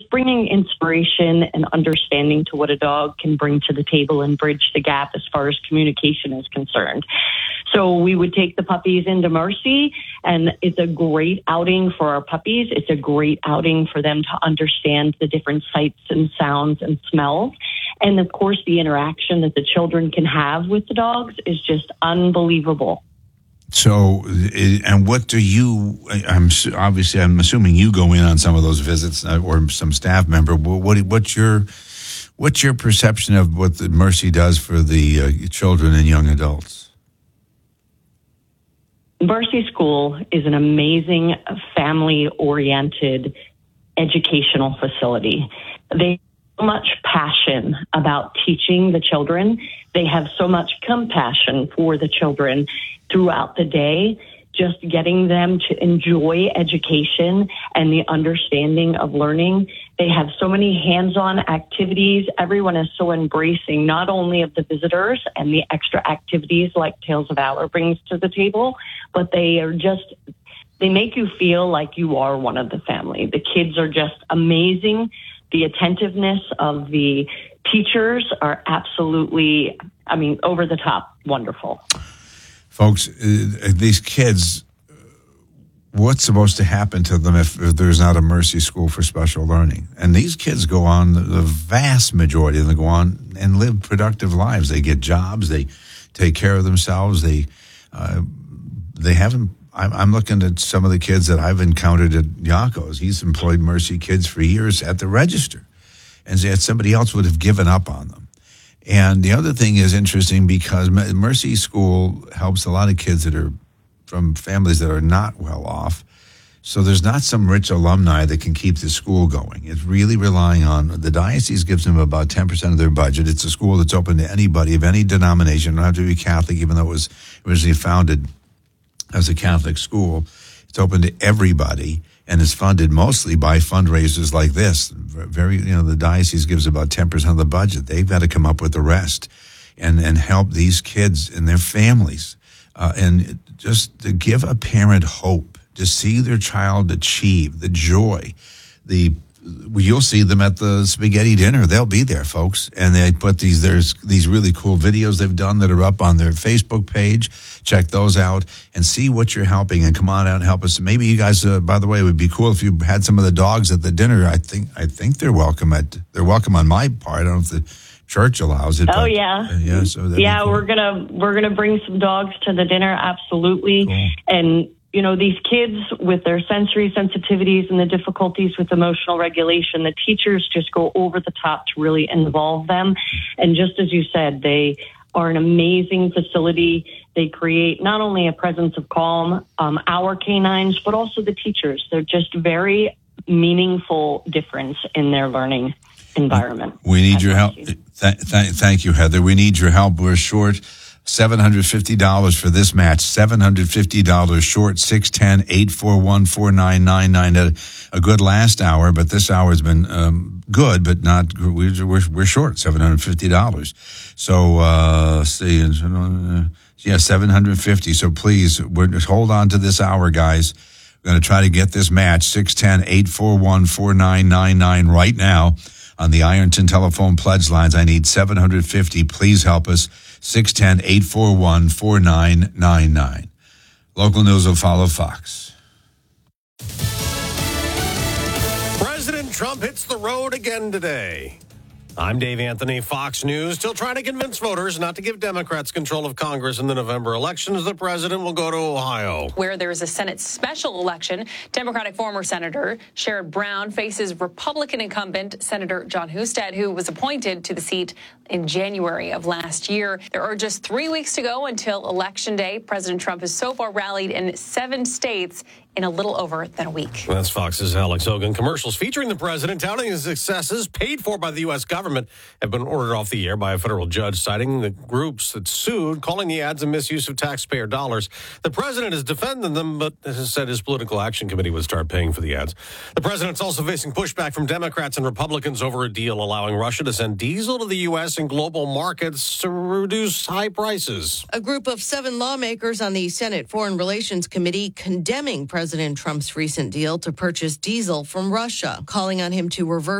just bringing inspiration and understanding to what a dog can bring to the table and bridge the gap as far as communication is concerned. So we would take the puppies into Mercy, and it's a great outing for our puppies. It's a great outing for them to understand the different sights and sounds and smells. And of course, the interaction that the children can have with the dogs is just unbelievable. So, and what do you, I'm assuming you go in on some of those visits or some staff member. What's your perception of what the Mercy does for the children and young adults? Mercy School is an amazing family-oriented educational facility. They have so much passion about teaching the children. They have so much compassion for the children throughout the day, just getting them to enjoy education and the understanding of learning. They have so many hands-on activities. Everyone is so embracing not only of the visitors and the extra activities like Tales of Valor brings to the table, but they make you feel like you are one of the family. The kids are just amazing. The attentiveness of the teachers are absolutely, over the top wonderful. Folks, these kids, what's supposed to happen to them if there's not a Mercy School for Special Learning? And these kids go on, the vast majority of them go on and live productive lives. They get jobs. They take care of themselves. They haven't. I'm looking at some of the kids that I've encountered at Yakko's. He's employed Mercy kids for years at the register, and yet somebody else would have given up on them. And the other thing is interesting because Mercy School helps a lot of kids that are from families that are not well off. So there's not some rich alumni that can keep the school going. It's really relying on, the diocese gives them about 10% of their budget. It's a school that's open to anybody of any denomination. Don't have to be Catholic, even though it was originally founded as a Catholic school. It's open to everybody, and is funded mostly by fundraisers like this. The diocese gives about 10% of the budget. They've got to come up with the rest and help these kids and their families. And just to give a parent hope, to see their child achieve the joy. You'll see them at the spaghetti dinner. They'll be there, folks. And they put there's these really cool videos they've done that are up on their Facebook page. Check those out and see what you're helping, and come on out and help us. Maybe you guys, by the way, it would be cool if you had some of the dogs at the dinner. I think they're welcome on my part. I don't know if the church allows it. Oh, yeah. Yeah. So cool. we're gonna bring some dogs to the dinner. Absolutely. Cool. And these kids with their sensory sensitivities and the difficulties with emotional regulation, the teachers just go over the top to really involve them. And just as you said, they are an amazing facility. They create not only a presence of calm, our canines, but also the teachers. They're just very meaningful difference in their learning environment. We need your help. Thank you, Heather. We need your help. We're short $750 for this match. $750 short. 610-841-4999. A good last hour, but this hour has been good, but not. We're short $750. So $750. So please, hold on to this hour, guys. We're going to try to get this match. 610-841-4999 right now on the Ironton telephone pledge lines. I need $750. Please help us. 610-841-4999. Local news will follow Fox. President Trump hits the road again today. I'm Dave Anthony, Fox News, still trying to convince voters not to give Democrats control of Congress in the November elections. The president will go to Ohio, where there is a Senate special election. Democratic former Senator Sherrod Brown faces Republican incumbent Senator John Husted, who was appointed to the seat in January of last year. There are just 3 weeks to go until Election Day. President Trump has so far rallied in 7 states in a little over than a week. That's Fox's Alex Hogan. Commercials featuring the president touting his successes paid for by the U.S. government have been ordered off the air by a federal judge, citing the groups that sued, calling the ads a misuse of taxpayer dollars. The president has defended them, but has said his political action committee would start paying for the ads. The president's also facing pushback from Democrats and Republicans over a deal allowing Russia to send diesel to the U.S. and global markets to reduce high prices. A group of 7 lawmakers on the Senate Foreign Relations Committee condemning President Trump's recent deal to purchase diesel from Russia, calling on him to reverse